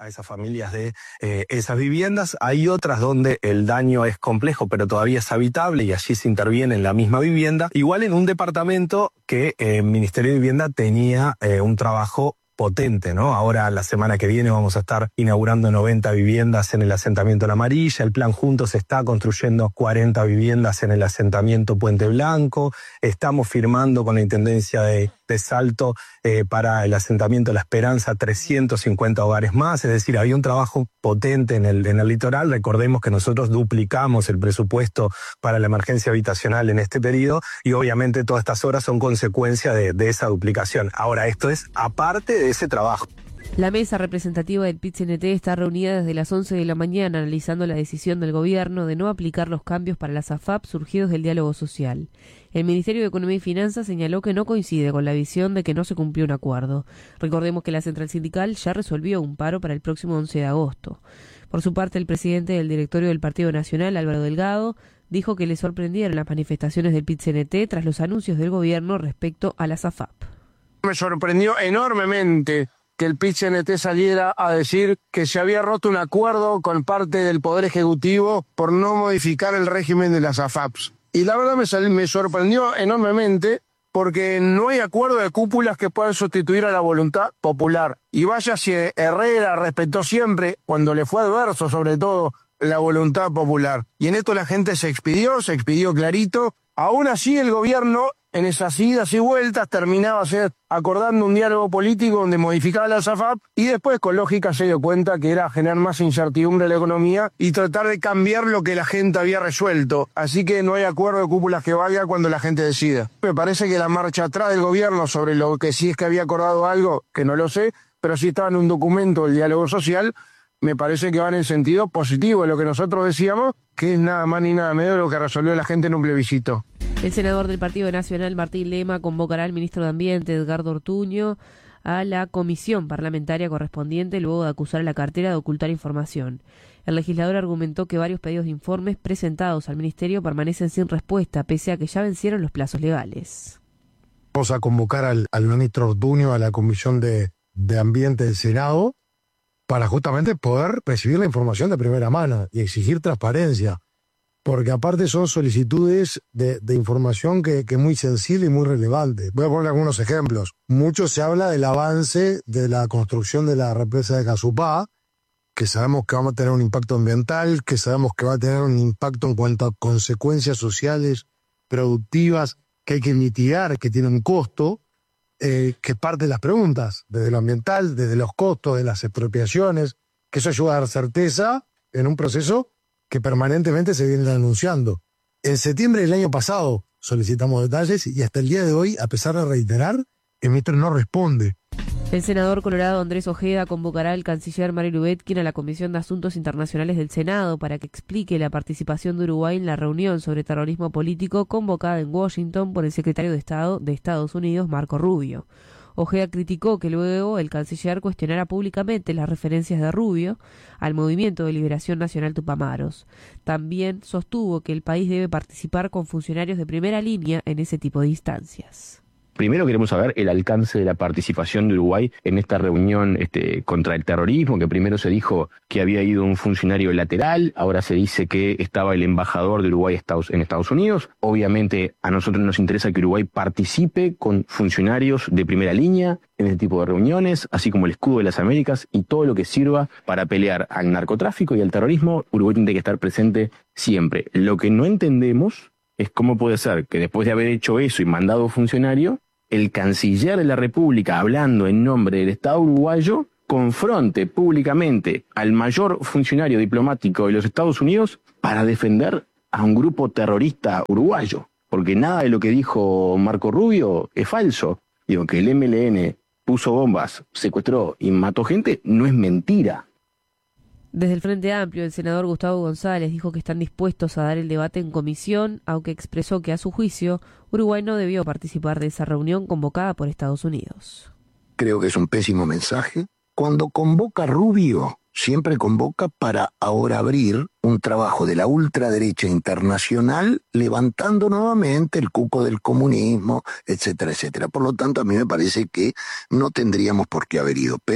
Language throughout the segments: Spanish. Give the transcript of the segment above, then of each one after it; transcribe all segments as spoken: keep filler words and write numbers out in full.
a esas familias de eh, esas viviendas. Hay otras donde el daño es complejo, pero todavía es habitable y allí se interviene en la misma vivienda. Igual en un departamento que el eh, Ministerio de Vivienda tenía eh, un trabajo potente, ¿no? Ahora, la semana que viene, vamos a estar inaugurando noventa viviendas en el asentamiento La Amarilla. El plan Juntos está construyendo cuarenta viviendas en el asentamiento Puente Blanco. Estamos firmando con la Intendencia de, de Salto eh, para el asentamiento La Esperanza trescientos cincuenta hogares más. Es decir, había un trabajo potente en el, en el litoral. Recordemos que nosotros duplicamos el presupuesto para la emergencia habitacional en este periodo y obviamente todas estas obras son consecuencia de, de esa duplicación. Ahora, esto es aparte de ese trabajo. La mesa representativa del P I T C N T está reunida desde las once de la mañana analizando la decisión del gobierno de no aplicar los cambios para las A F A P surgidos del diálogo social. El Ministerio de Economía y Finanzas señaló que no coincide con la visión de que no se cumplió un acuerdo. Recordemos que la central sindical ya resolvió un paro para el próximo once de agosto. Por su parte, el presidente del directorio del Partido Nacional, Álvaro Delgado, dijo que le sorprendieron las manifestaciones del P I T C N T tras los anuncios del gobierno respecto a las A F A P. Me sorprendió enormemente que el P I T C N T saliera a decir que se había roto un acuerdo con parte del Poder Ejecutivo por no modificar el régimen de las A F A Ps. Y la verdad me, sal- me sorprendió enormemente porque no hay acuerdo de cúpulas que puedan sustituir a la voluntad popular. Y vaya si Herrera respetó siempre, cuando le fue adverso sobre todo, la voluntad popular. Y en esto la gente se expidió, se expidió clarito. Aún así el gobierno, en esas idas y vueltas, terminaba ser, acordando un diálogo político donde modificaba las A F A P y después con lógica se dio cuenta que era generar más incertidumbre en la economía y tratar de cambiar lo que la gente había resuelto. Así que no hay acuerdo de cúpulas que valga cuando la gente decida. Me parece que la marcha atrás del gobierno sobre lo que sí es que había acordado algo, que no lo sé, pero sí estaba en un documento del diálogo social, me parece que va en el sentido positivo de lo que nosotros decíamos, que es nada más ni nada menos de lo que resolvió la gente en un plebiscito. El senador del Partido Nacional, Martín Lema, convocará al ministro de Ambiente, Edgardo Ortuño, a la comisión parlamentaria correspondiente luego de acusar a la cartera de ocultar información. El legislador argumentó que varios pedidos de informes presentados al ministerio permanecen sin respuesta, pese a que ya vencieron los plazos legales. Vamos a convocar al, al ministro Ortuño a la comisión de, de Ambiente del Senado para justamente poder recibir la información de primera mano y exigir transparencia. Porque aparte son solicitudes de, de información que, que es muy sensible y muy relevante. Voy a poner algunos ejemplos. Mucho se habla del avance de la construcción de la represa de Casupá, que sabemos que va a tener un impacto ambiental, que sabemos que va a tener un impacto en cuanto a consecuencias sociales, productivas, que hay que mitigar, que tiene un costo, eh, que parte de las preguntas, desde lo ambiental, desde los costos, de las expropiaciones, que eso ayuda a dar certeza en un proceso que permanentemente se vienen anunciando. En septiembre del año pasado solicitamos detalles y hasta el día de hoy, a pesar de reiterar, el ministro no responde. El senador colorado Andrés Ojeda convocará al canciller Mario Lubetkin a la Comisión de Asuntos Internacionales del Senado para que explique la participación de Uruguay en la reunión sobre terrorismo político convocada en Washington por el secretario de Estado de Estados Unidos, Marco Rubio. Ojeda criticó que luego el canciller cuestionara públicamente las referencias de Rubio al Movimiento de Liberación Nacional Tupamaros. También sostuvo que el país debe participar con funcionarios de primera línea en ese tipo de instancias. Primero queremos saber el alcance de la participación de Uruguay en esta reunión este, contra el terrorismo, que primero se dijo que había ido un funcionario lateral, ahora se dice que estaba el embajador de Uruguay en Estados Unidos. Obviamente a nosotros nos interesa que Uruguay participe con funcionarios de primera línea en este tipo de reuniones, así como el escudo de las Américas y todo lo que sirva para pelear al narcotráfico y al terrorismo. Uruguay tiene que estar presente siempre. Lo que no entendemos es cómo puede ser que después de haber hecho eso y mandado funcionario, el canciller de la República, hablando en nombre del Estado uruguayo, confronte públicamente al mayor funcionario diplomático de los Estados Unidos para defender a un grupo terrorista uruguayo. Porque nada de lo que dijo Marco Rubio es falso. Digo, que el M L N puso bombas, secuestró y mató gente, no es mentira. Desde el Frente Amplio, el senador Gustavo González dijo que están dispuestos a dar el debate en comisión, aunque expresó que, a su juicio, Uruguay no debió participar de esa reunión convocada por Estados Unidos. Creo que es un pésimo mensaje. Cuando convoca Rubio, siempre convoca para ahora abrir un trabajo de la ultraderecha internacional, levantando nuevamente el cuco del comunismo, etcétera, etcétera. Por lo tanto, a mí me parece que no tendríamos por qué haber ido, pero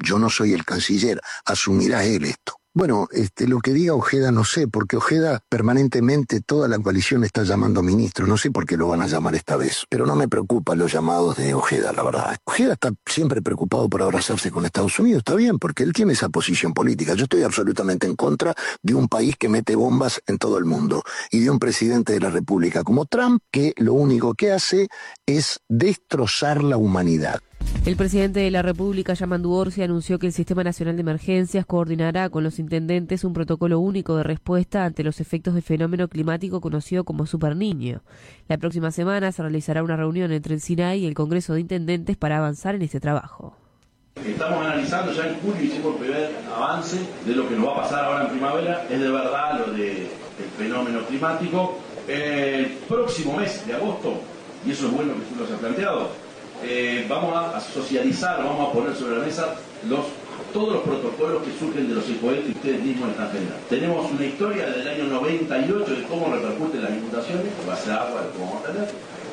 Yo no soy el canciller, asumirá él esto. Bueno, este, lo que diga Ojeda no sé, porque Ojeda permanentemente, toda la coalición está llamando ministro, no sé por qué lo van a llamar esta vez, pero no me preocupan los llamados de Ojeda, la verdad. Ojeda está siempre preocupado por abrazarse con Estados Unidos, está bien, porque él tiene esa posición política. Yo estoy absolutamente en contra de un país que mete bombas en todo el mundo y de un presidente de la República como Trump, que lo único que hace es destrozar la humanidad. El presidente de la República, Yamandu Orsi, anunció que el Sistema Nacional de Emergencias coordinará con los intendentes un protocolo único de respuesta ante los efectos del fenómeno climático conocido como Super Niño. La próxima semana se realizará una reunión entre el SINAI y el Congreso de Intendentes para avanzar en este trabajo. Estamos analizando, ya en julio hicimos el primer avance de lo que nos va a pasar ahora en primavera. Es de verdad lo del fenómeno climático. El próximo mes de agosto, y eso es bueno que tú lo has planteado, Eh, vamos a, a socializar, vamos a poner sobre la mesa los, todos los protocolos que surgen de los ecoetos que ustedes mismos están generando. Tenemos una historia del año noventa y ocho de cómo repercuten las inundaciones, base de agua, de cómo vamos a tener.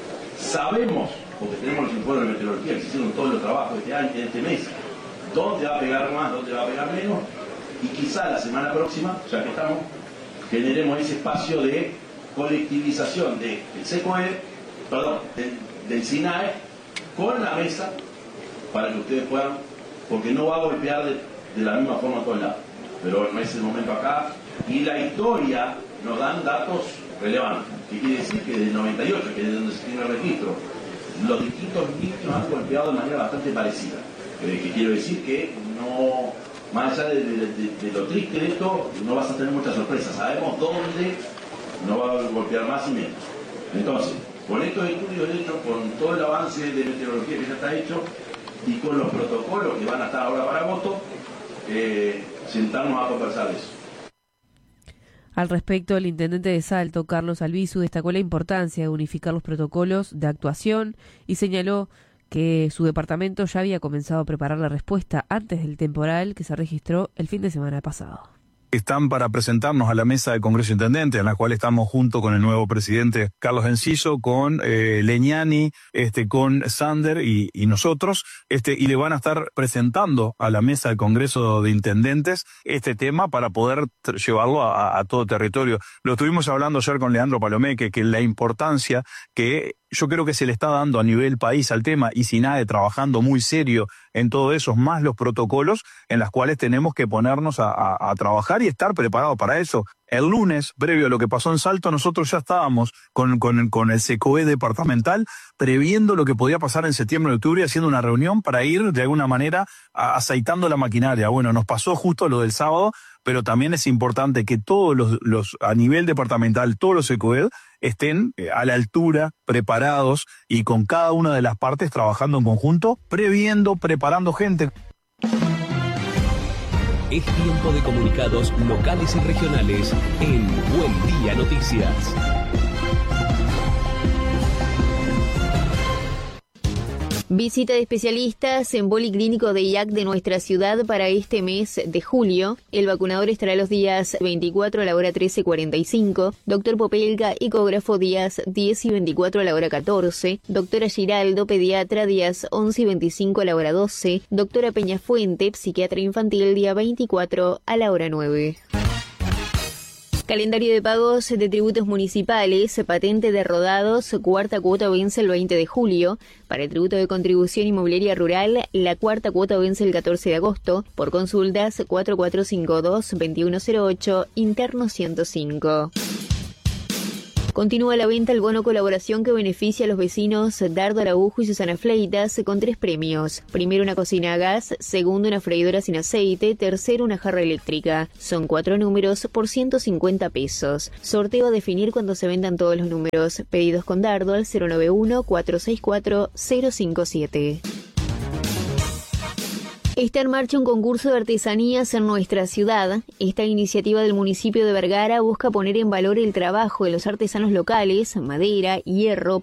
Sabemos, porque tenemos los informes de meteorología que se hicieron todos los trabajos este año, este mes, dónde va a pegar más, dónde va a pegar menos, y quizá la semana próxima, ya que estamos, generemos ese espacio de colectivización del SECOE, perdón, del, del SINAE, con la mesa, para que ustedes puedan, porque no va a golpear de, de la misma forma a todos lados, pero no es el momento acá, y la historia nos dan datos relevantes, que quiere decir que desde el noventa y ocho, que es de donde se tiene el registro, los distintos niños han golpeado de manera bastante parecida, eh, que quiero decir que no, más allá de, de, de, de lo triste de esto, no vas a tener muchas sorpresas, sabemos dónde no va a golpear más y menos. Entonces, con estos estudios hechos, con todo el avance de meteorología que ya está hecho y con los protocolos que van a estar ahora para agosto, eh, sentarnos a conversar de eso. Al respecto, el intendente de Salto, Carlos Albizu, destacó la importancia de unificar los protocolos de actuación y señaló que su departamento ya había comenzado a preparar la respuesta antes del temporal que se registró el fin de semana pasado. Están para presentarnos a la mesa del Congreso Intendente, en la cual estamos junto con el nuevo presidente Carlos Enciso, con eh, Leñani, este, con Sander y, y nosotros, este, y le van a estar presentando a la mesa del Congreso de Intendentes este tema para poder t- llevarlo a, a todo territorio. Lo estuvimos hablando ayer con Leandro Palomeque, que la importancia que yo creo que se le está dando a nivel país al tema, y SINAE trabajando muy serio en todo eso, más los protocolos en los cuales tenemos que ponernos a, a, a trabajar y estar preparados para eso. El lunes, previo a lo que pasó en Salto, nosotros ya estábamos con, con, con el SECOE departamental previendo lo que podía pasar en septiembre y octubre, haciendo una reunión para ir de alguna manera a, aceitando la maquinaria. Bueno, nos pasó justo lo del sábado, pero también es importante que todos los, los a nivel departamental, todos los SECOE estén a la altura, preparados y con cada una de las partes trabajando en conjunto, previendo, preparando gente. Es tiempo de comunicados locales y regionales en Buen Día Noticias. Visita de especialistas en policlínico de I A C de nuestra ciudad para este mes de julio. El vacunador estará los días veinticuatro a la hora trece cuarenta y cinco. Doctor Popelka, ecógrafo, días diez y veinticuatro a la hora catorce. Doctora Giraldo, pediatra, días once y veinticinco a la hora doce. Doctora Peñafuente, psiquiatra infantil, día veinticuatro a la hora nueve. Calendario de pagos de tributos municipales, patente de rodados, cuarta cuota vence el veinte de julio. Para el tributo de contribución inmobiliaria rural, la cuarta cuota vence el catorce de agosto. Por consultas, cuatro cuatro cinco dos, dos uno cero ocho, interno ciento cinco. Continúa la venta el bono colaboración que beneficia a los vecinos Dardo Araujo y Susana Fleitas con tres premios. Primero, una cocina a gas. Segundo, una freidora sin aceite. Tercero, una jarra eléctrica. Son cuatro números por ciento cincuenta pesos. Sorteo a definir cuando se vendan todos los números. Pedidos con Dardo al cero nueve uno, cuatro seis cuatro, cero cinco siete. Está en marcha un concurso de artesanías en nuestra ciudad. Esta iniciativa del municipio de Vergara busca poner en valor el trabajo de los artesanos locales, madera, hierro,